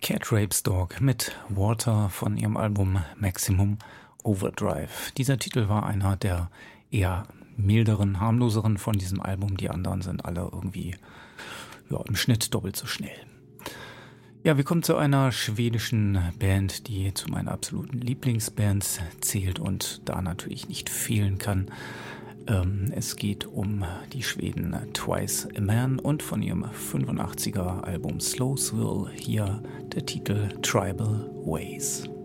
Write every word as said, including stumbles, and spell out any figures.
Cat Rapes Dog mit Water von ihrem Album Maximum Overdrive. Dieser Titel war einer der eher milderen, harmloseren von diesem Album. Die anderen sind alle irgendwie ja, im Schnitt doppelt so schnell. Ja, wir kommen zu einer schwedischen Band, die zu meinen absoluten Lieblingsbands zählt und da natürlich nicht fehlen kann. Ähm, es geht um die Schweden Twice a Man und von ihrem fünfundachtziger Album Slow Thrill hier der Titel Tribal Ways.